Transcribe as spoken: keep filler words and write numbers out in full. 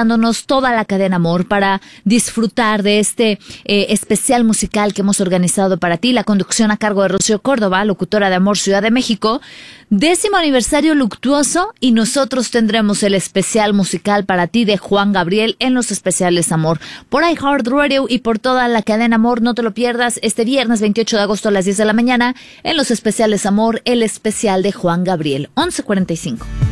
sintonizándonos toda la cadena Amor para disfrutar de este eh, especial musical que hemos organizado para ti. La conducción a cargo de Rocío Córdoba, locutora de Amor Ciudad de México. Décimo aniversario luctuoso y nosotros tendremos el especial musical para ti de Juan Gabriel en los especiales Amor. Por iHeartRadio y por toda la cadena Amor, no te lo pierdas este viernes veintiocho de agosto a las diez de la mañana en los especiales Amor, el especial de Juan Gabriel. once cuarenta y cinco.